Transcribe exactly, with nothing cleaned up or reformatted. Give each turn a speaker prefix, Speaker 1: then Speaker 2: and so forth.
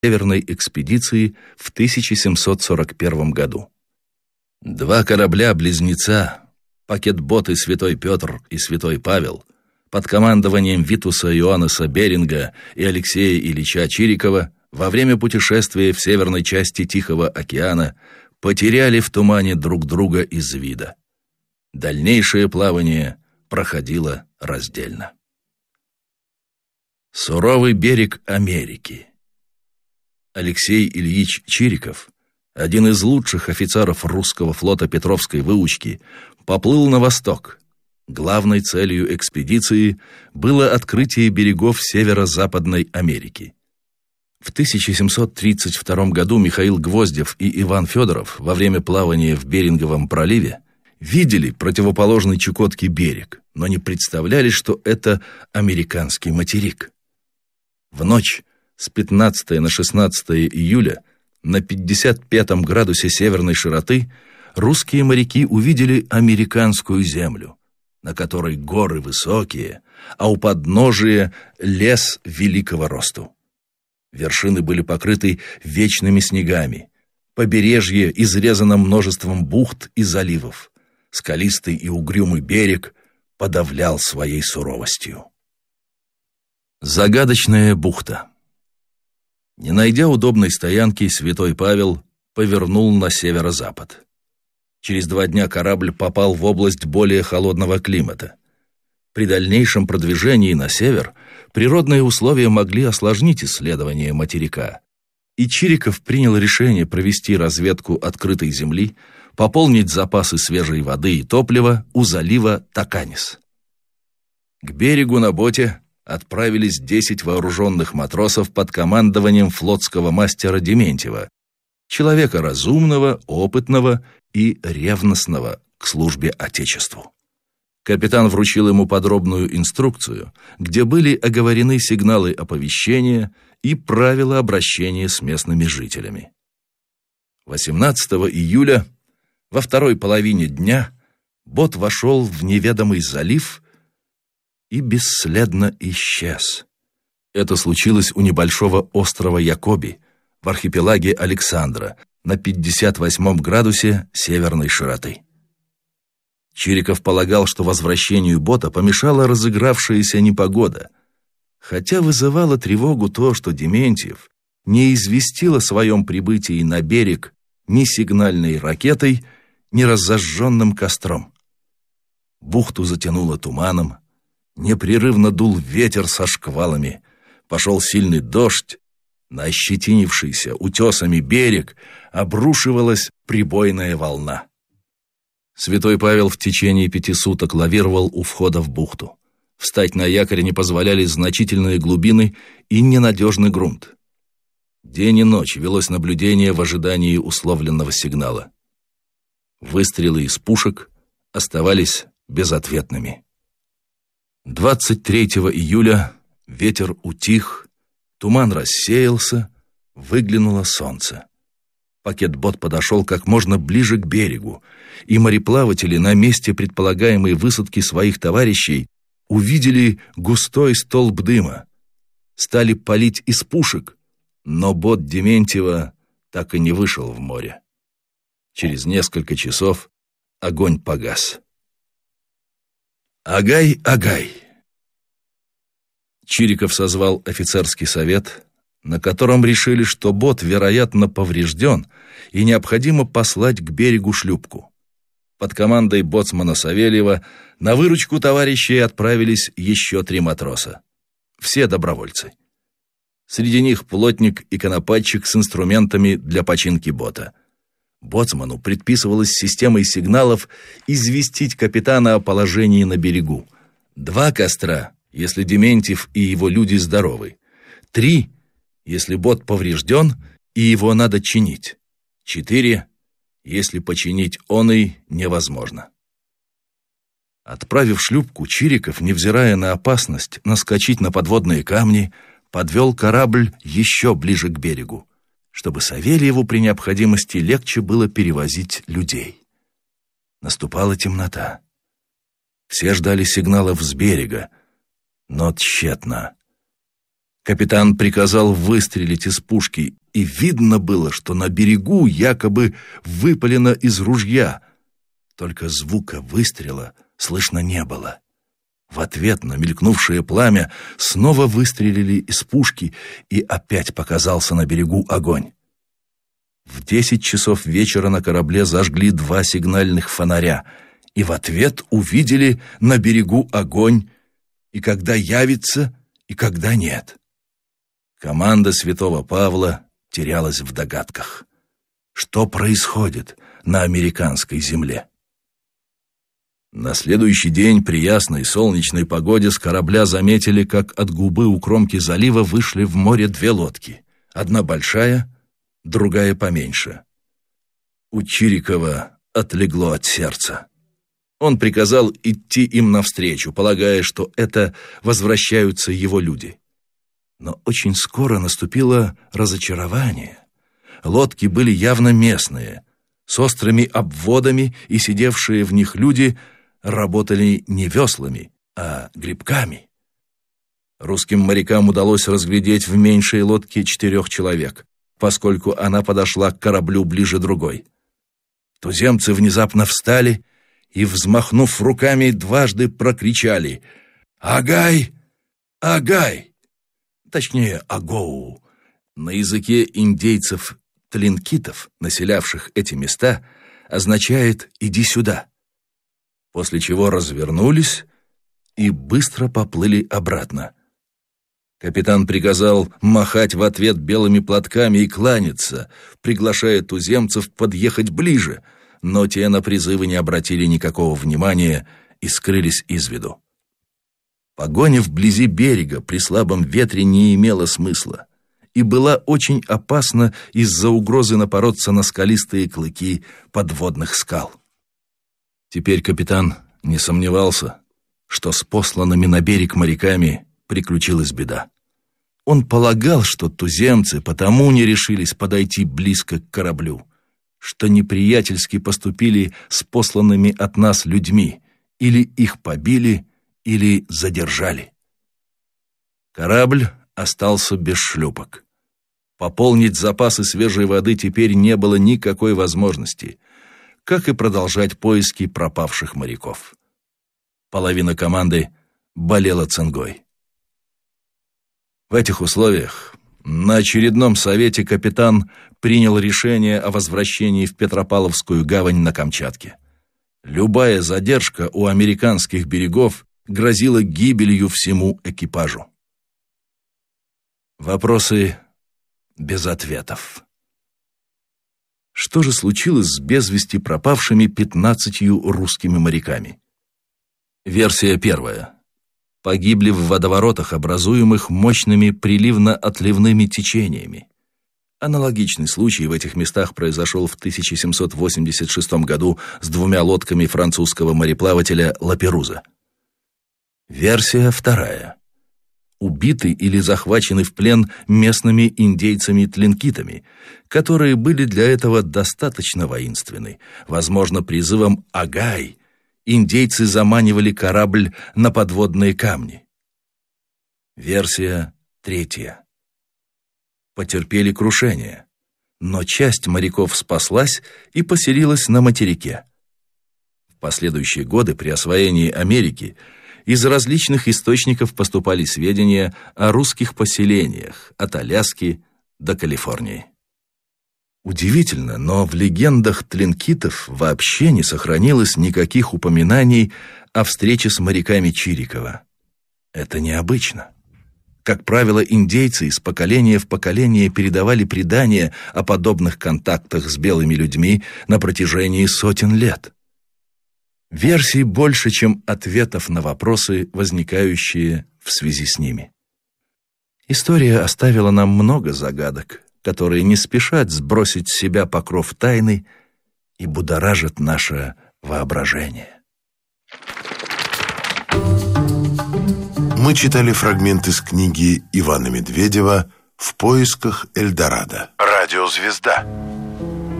Speaker 1: северной экспедиции в тысяча семьсот сорок первом году. Два корабля-близнеца, пакетботы «Святой Петр» и «Святой Павел», под командованием Витуса Иоаннеса Беринга и Алексея Ильича Чирикова во время путешествия в северной части Тихого океана потеряли в тумане друг друга из вида. Дальнейшее плавание проходило раздельно. Суровый берег Америки. Алексей Ильич Чириков, один из лучших офицеров русского флота Петровской выучки, поплыл на восток. Главной целью экспедиции было открытие берегов северо-западной Америки. В тысяча семьсот тридцать втором году Михаил Гвоздев и Иван Федоров во время плавания в Беринговом проливе видели противоположный Чукотке берег, но не представляли, что это американский материк. В ночь с пятнадцатого на шестнадцатое июля на пятьдесят пятом градусе северной широты русские моряки увидели американскую землю, на которой горы высокие, а у подножия лес великого росту. Вершины были покрыты вечными снегами, побережье изрезано множеством бухт и заливов, скалистый и угрюмый берег подавлял своей суровостью. Загадочная бухта. Не найдя удобной стоянки, Святой Павел повернул на северо-запад. Через два дня корабль попал в область более холодного климата. При дальнейшем продвижении на север природные условия могли осложнить исследование материка, и Чириков принял решение провести разведку открытой земли, пополнить запасы свежей воды и топлива у залива Таканис. К берегу на боте отправились десять вооруженных матросов под командованием флотского мастера Дементьева, человека разумного, опытного и ревностного к службе Отечеству. Капитан вручил ему подробную инструкцию, где были оговорены сигналы оповещения и правила обращения с местными жителями. восемнадцатого июля, во второй половине дня, бот вошел в неведомый залив и бесследно исчез. Это случилось у небольшого острова Якоби в архипелаге Александра на пятьдесят восьмом градусе северной широты. Чириков полагал, что возвращению бота помешала разыгравшаяся непогода, хотя вызывало тревогу то, что Дементьев не известил о своем прибытии на берег ни сигнальной ракетой, ни разожженным костром. Бухту затянуло туманом, непрерывно дул ветер со шквалами, пошел сильный дождь, на ощетинившийся утесами берег обрушивалась прибойная волна. Святой Павел в течение пяти суток лавировал у входа в бухту. Встать на якорь не позволяли значительные глубины и ненадежный грунт. День и ночь велось наблюдение в ожидании условленного сигнала. Выстрелы из пушек оставались безответными. двадцать третьего июля ветер утих, туман рассеялся, выглянуло солнце. Пакетбот подошел как можно ближе к берегу, и мореплаватели на месте предполагаемой высадки своих товарищей увидели густой столб дыма. Стали палить из пушек, но бот Дементьева так и не вышел в море. Через несколько часов огонь погас. Агай, агай! Чириков созвал офицерский совет, на котором решили, что бот, вероятно, поврежден, и необходимо послать к берегу шлюпку. Под командой боцмана Савельева на выручку товарищей отправились еще три матроса. Все добровольцы. Среди них плотник и конопатчик с инструментами для починки бота. Боцману предписывалось системой сигналов известить капитана о положении на берегу. Два костра, если Дементьев и его люди здоровы. Три, если бот поврежден и его надо чинить. Четыре, если починить оный невозможно. Отправив шлюпку, Чириков, невзирая на опасность наскочить на подводные камни, подвел корабль еще ближе к берегу, чтобы Савельеву при необходимости легче было перевозить людей. Наступала темнота. Все ждали сигналов с берега, но тщетно. Капитан приказал выстрелить из пушки, и видно было, что на берегу якобы выпалено из ружья. Только звука выстрела слышно не было. В ответ на мелькнувшее пламя снова выстрелили из пушки, и опять показался на берегу огонь. В десять часов вечера на корабле зажгли два сигнальных фонаря, и в ответ увидели на берегу огонь, и когда явится, и когда нет. Команда Святого Павла терялась в догадках. Что происходит на американской земле? На следующий день при ясной солнечной погоде с корабля заметили, как от губы у кромки залива вышли в море две лодки. Одна большая, другая поменьше. У Чирикова отлегло от сердца. Он приказал идти им навстречу, полагая, что это возвращаются его люди. Но очень скоро наступило разочарование. Лодки были явно местные, с острыми обводами, и сидевшие в них люди работали не веслами, а гребками. Русским морякам удалось разглядеть в меньшей лодке четырех человек, поскольку она подошла к кораблю ближе другой. Туземцы внезапно встали и, взмахнув руками, дважды прокричали: «Агай! Агай!» Точнее, агоу. На языке индейцев-тлинкитов, населявших эти места, означает «иди сюда», после чего развернулись и быстро поплыли обратно. Капитан приказал махать в ответ белыми платками и кланяться, приглашая туземцев подъехать ближе, но те на призывы не обратили никакого внимания и скрылись из виду. Погоня вблизи берега при слабом ветре не имела смысла и была очень опасна из-за угрозы напороться на скалистые клыки подводных скал. Теперь капитан не сомневался, что с посланными на берег моряками приключилась беда. Он полагал, что туземцы потому не решились подойти близко к кораблю, что неприятельски поступили с посланными от нас людьми, или их побили, или задержали. Корабль остался без шлюпок. Пополнить запасы свежей воды теперь не было никакой возможности, как и продолжать поиски пропавших моряков. Половина команды болела цингой. В этих условиях на очередном совете капитан принял решение о возвращении в Петропавловскую гавань на Камчатке. Любая задержка у американских берегов грозила гибелью всему экипажу. Вопросы без ответов. Что же случилось с без вести пропавшими пятнадцатью русскими моряками? Версия первая. Погибли в водоворотах, образуемых мощными приливно-отливными течениями. Аналогичный случай в этих местах произошел в тысяча семьсот восемьдесят шестом году с двумя лодками французского мореплавателя Лаперуза. Версия вторая. Убиты или захвачены в плен местными индейцами-тлинкитами, которые были для этого достаточно воинственны. Возможно, призывом «Агай» индейцы заманивали корабль на подводные камни. Версия третья. Потерпели крушение, но часть моряков спаслась и поселилась на материке. В последующие годы при освоении Америки из различных источников поступали сведения о русских поселениях от Аляски до Калифорнии. Удивительно, но в легендах тлинкитов вообще не сохранилось никаких упоминаний о встрече с моряками Чирикова. Это необычно. Как правило, индейцы из поколения в поколение передавали предания о подобных контактах с белыми людьми на протяжении сотен лет. Версий больше, чем ответов на вопросы, возникающие в связи с ними. История оставила нам много загадок, которые не спешат сбросить с себя покров тайны и будоражат наше воображение.
Speaker 2: Мы читали фрагмент из книги Ивана Медведева «В поисках Эльдорадо». Радиозвезда.